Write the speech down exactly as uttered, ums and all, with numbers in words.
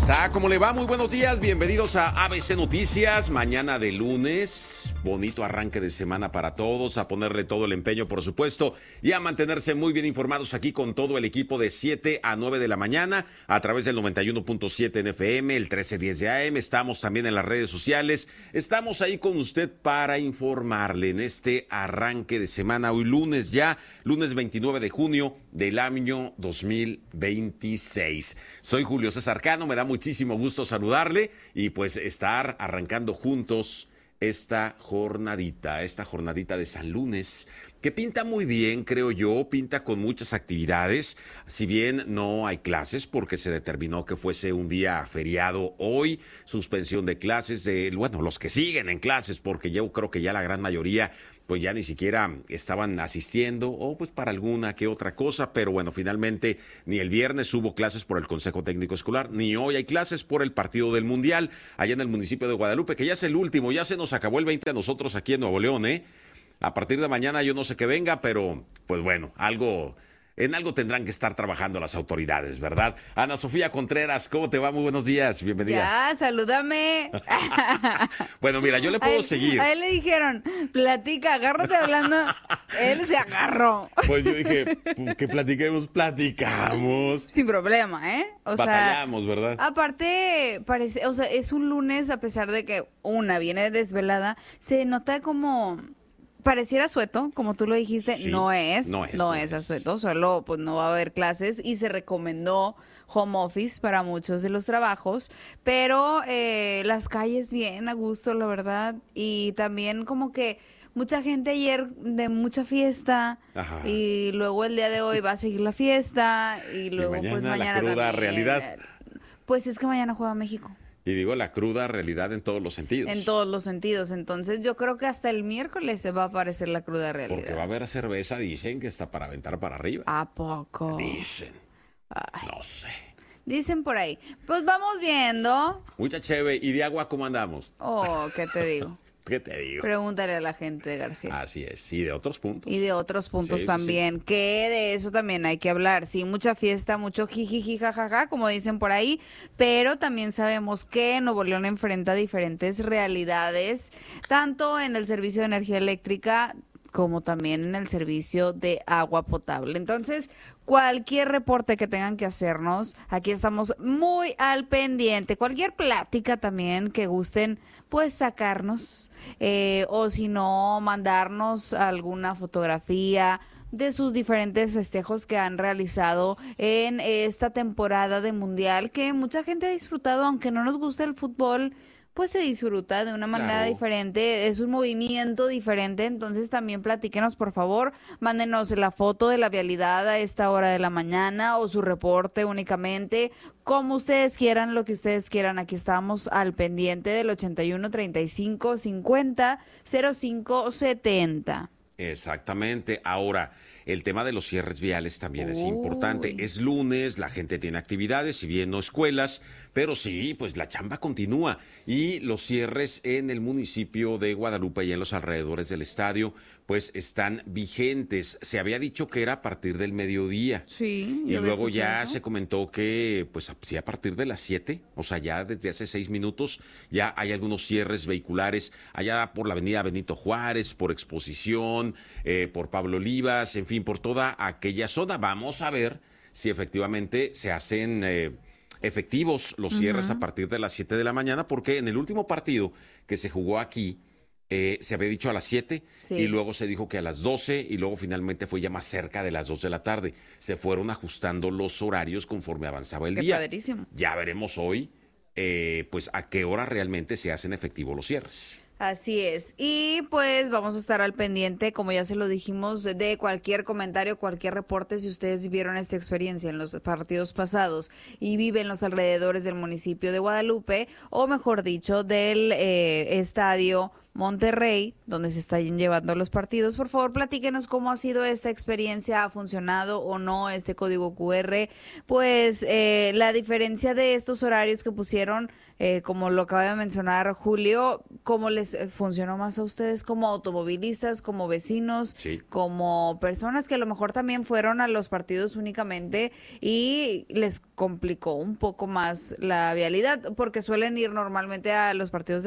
está? ¿Cómo le va? Muy buenos días, bienvenidos a A B C Noticias, mañana de lunes. Bonito arranque de semana para todos, a ponerle todo el empeño, por supuesto, y a mantenerse muy bien informados aquí con todo el equipo de siete a nueve de la mañana, a través del noventa y uno punto siete en F M, el trece diez de A M. Estamos también en las redes sociales, estamos ahí con usted para informarle en este arranque de semana, hoy lunes ya, lunes veintinueve de junio del año dos mil veintiséis. Soy Julio César Cano, me da muchísimo gusto saludarle y pues estar arrancando juntos esta jornadita, esta jornadita de San Lunes, que pinta muy bien, creo yo, pinta con muchas actividades, si bien no hay clases porque se determinó que fuese un día feriado hoy, suspensión de clases, de, bueno, los que siguen en clases, porque yo creo que ya la gran mayoría pues ya ni siquiera estaban asistiendo, o pues para alguna que otra cosa, pero bueno, finalmente ni el viernes hubo clases por el Consejo Técnico Escolar, ni hoy hay clases por el partido del Mundial, allá en el municipio de Guadalupe, que ya es el último, ya se nos acabó el veinte a nosotros aquí en Nuevo León, ¿eh? A partir de mañana yo no sé qué venga, pero pues bueno, algo... En algo tendrán que estar trabajando las autoridades, ¿verdad? Ana Sofía Contreras, ¿cómo te va? Muy buenos días, bienvenida. Ya, salúdame. Bueno, mira, yo le puedo a él, seguir. A él le dijeron, platica, agárrate hablando. Él se agarró. Pues yo dije, que platiquemos, platicamos. Sin problema, ¿eh? O Batallamos, sea, ¿verdad? Aparte, parece, o sea, es un lunes, a pesar de que una viene desvelada, se nota como... Pareciera asueto, como tú lo dijiste, Sí, no es, no es, no no es es. asueto, solo pues no va a haber clases y se recomendó home office para muchos de los trabajos, pero eh, las calles bien a gusto, la verdad, y también como que mucha gente ayer de mucha fiesta. Ajá. Y luego el día de hoy va a seguir la fiesta y luego y mañana, pues mañana la cruda también. realidad. Pues es que mañana juega México. Y digo la cruda realidad en todos los sentidos. En todos los sentidos. Entonces yo creo que hasta el miércoles se va a aparecer la cruda realidad. Porque va a haber cerveza, dicen que está para aventar para arriba. ¿A poco? Dicen. Ay. No sé. Dicen por ahí. Pues vamos viendo. Mucha cheve. ¿Y de agua cómo andamos? Oh, ¿qué te digo? ¿Qué te digo? Pregúntale a la gente de García. Así es. Y de otros puntos. Y de otros puntos sí, también, sí, sí. que de eso también hay que hablar. Sí, mucha fiesta, mucho jijiji, jajaja, como dicen por ahí, pero también sabemos que Nuevo León enfrenta diferentes realidades, tanto en el servicio de energía eléctrica como también en el servicio de agua potable. Entonces, cualquier reporte que tengan que hacernos, aquí estamos muy al pendiente. Cualquier plática también que gusten, pues sacarnos, eh, o si no, mandarnos alguna fotografía de sus diferentes festejos que han realizado en esta temporada de Mundial, que mucha gente ha disfrutado, aunque no nos guste el fútbol, pues se disfruta de una manera Claro. diferente, es un movimiento diferente, entonces también platíquenos, por favor, mándenos la foto de la vialidad a esta hora de la mañana o su reporte únicamente, como ustedes quieran, lo que ustedes quieran, aquí estamos al pendiente del ochenta y uno, treinta y cinco, cincuenta, cero cinco, setenta. Exactamente. Ahora, el tema de los cierres viales también es Uy. importante. Es lunes, la gente tiene actividades, si bien no escuelas, pero sí, pues la chamba continúa. Y los cierres en el municipio de Guadalupe y en los alrededores del estadio, pues están vigentes. Se había dicho que era a partir del mediodía. Sí. Y yo había luego escuchado ya eso. se comentó que, pues sí, a partir de las siete, o sea, ya desde hace seis minutos, ya hay algunos cierres vehiculares allá por la avenida Benito Juárez, por Exposición, eh, por Pablo Olivas, en fin, por toda aquella zona. Vamos a ver si efectivamente se hacen eh, efectivos los cierres uh-huh. a partir de las siete de la mañana, porque en el último partido que se jugó aquí, Eh, se había dicho a las siete sí. y luego se dijo que a las doce y luego finalmente fue ya más cerca de las dos de la tarde. Se fueron ajustando los horarios conforme avanzaba el Qué día. Padrísimo. Ya veremos hoy eh, pues a qué hora realmente se hacen efectivos los cierres. Así es. Y pues vamos a estar al pendiente, como ya se lo dijimos, de cualquier comentario, cualquier reporte, si ustedes vivieron esta experiencia en los partidos pasados y viven los alrededores del municipio de Guadalupe, o mejor dicho, del eh, estadio Monterrey, donde se están llevando los partidos. Por favor, platíquenos cómo ha sido esta experiencia, ¿ha funcionado o no este código cu erre? Pues eh, la diferencia de estos horarios que pusieron, eh, como lo acaba de mencionar Julio, ¿cómo les funcionó más a ustedes como automovilistas, como vecinos, sí. como personas que a lo mejor también fueron a los partidos únicamente y les complicó un poco más la vialidad? Porque suelen ir normalmente a los partidos de